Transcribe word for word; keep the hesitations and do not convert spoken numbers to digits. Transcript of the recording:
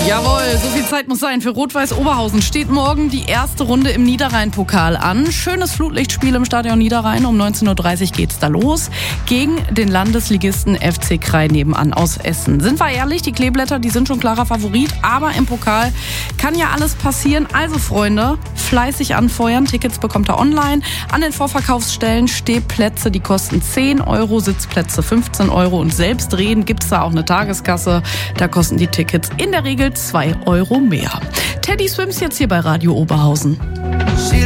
Jawohl, so viel Zeit muss sein. Für Rot-Weiß Oberhausen steht morgen die erste Runde im Niederrhein-Pokal an. Schönes Flutlichtspiel im Stadion Niederrhein. Um neunzehn Uhr dreißig geht's da los. Gegen den Landesligisten F C Krain nebenan aus Essen. Sind wir ehrlich, die Kleeblätter, die sind schon klarer Favorit. Aber im Pokal kann ja alles passieren. Also Freunde, fleißig anfeuern. Tickets bekommt ihr online. An den Vorverkaufsstellen Stehplätze, die kosten zehn Euro, Sitzplätze fünfzehn Euro. Und selbstredend gibt's da auch eine Tageskasse. Da kosten die Tickets in der Regel zwei Euro mehr. Teddy Swims jetzt hier bei Radio Oberhausen.